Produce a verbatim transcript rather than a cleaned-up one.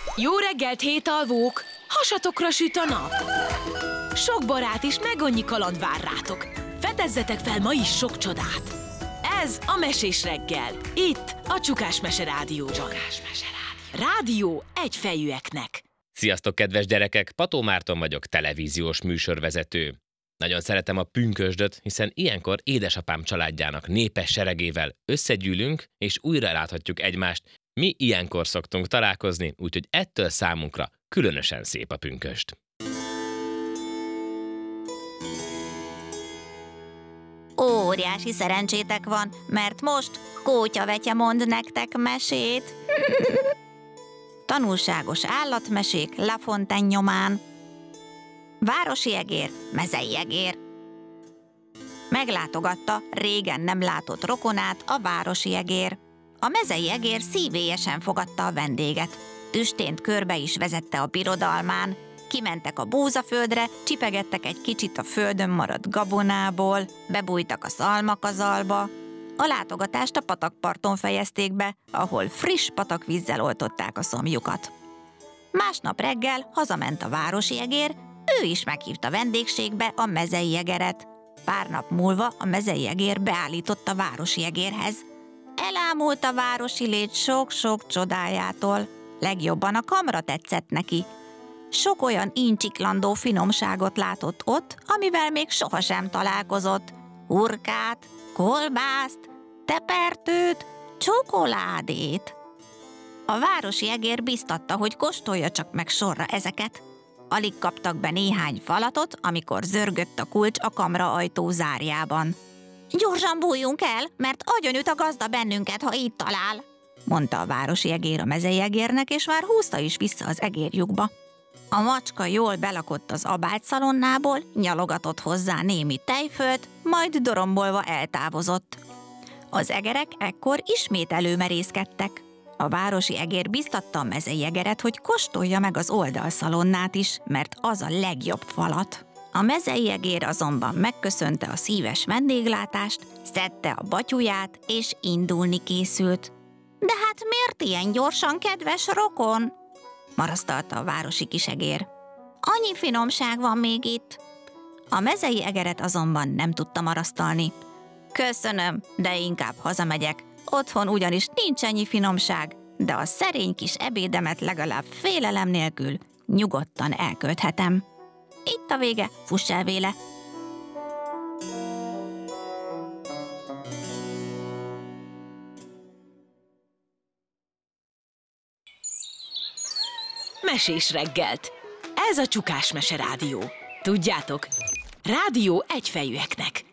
Jó reggelt, hétalvók! Hasatokra süt a nap! Sok barát és meg annyi kaland vár rátok. Fedezzetek fel ma is sok csodát! Ez a Mesés reggel. Itt a Csukás Mese Rádióban. Csukás Mese Rádió. Rádió egyfejűeknek. Sziasztok, kedves gyerekek! Pató Márton vagyok, televíziós műsorvezető. Nagyon szeretem a pünkösdöt, hiszen ilyenkor édesapám családjának népes seregével összegyűlünk, és újra láthatjuk egymást. Mi ilyenkor szoktunk találkozni, úgyhogy ettől számunkra különösen szép a pünkösd. Óriási szerencsétek van, mert most Kótya Vetye mond nektek mesét. Tanulságos állatmesék La Fontaine nyomán. Városi egér, mezei egér. Meglátogatta régen nem látott rokonát a városi egér. A mezei egér szívélyesen fogadta a vendéget. Tüstént körbe is vezette a birodalmán. Kimentek a búzaföldre, csipegettek egy kicsit a földön maradt gabonából, bebújtak a szalmakazalba. A látogatást a patakparton fejezték be, ahol friss patakvízzel oltották a szomjukat. Másnap reggel hazament a városi egér, ő is meghívta vendégségbe a mezei egeret. Pár nap múlva a mezei egér beállított a városi egérhez. Elámult a városi lét sok-sok csodájától. Legjobban a kamra tetszett neki. Sok olyan incsiklandó finomságot látott ott, amivel még sohasem találkozott. Hurkát, kolbászt, tepertőt, csokoládét. A városi egér biztatta, hogy kóstolja csak meg sorra ezeket. Alig kaptak be néhány falatot, amikor zörgött a kulcs a kamra ajtó zárjában. Gyorsan bújjunk el, mert agyonüt a gazda bennünket, ha így talál, mondta a városi egér a mezei egérnek, és már húzta is vissza az egérlyukba. A macska jól belakott az abágyszalonnából, nyalogatott hozzá némi tejfölt, majd dorombolva eltávozott. Az egerek ekkor ismét előmerészkedtek. A városi egér biztatta a mezei egeret, hogy kóstolja meg az oldalszalonnát is, mert az a legjobb falat. A mezei egér azonban megköszönte a szíves vendéglátást, szedte a batyuját, és indulni készült. De hát miért ilyen gyorsan, kedves rokon? Marasztalta a városi kisegér. Annyi finomság van még itt. A mezei egeret azonban nem tudta marasztalni. Köszönöm, de inkább hazamegyek. Otthon ugyanis nincs ennyi finomság, de a szerény kis ebédemet legalább félelem nélkül nyugodtan elkölthetem. Itt a vége, fuss el véle! Mesés reggelt. Ez a Csukás Mese Rádió. Tudjátok, rádió egyfejűeknek.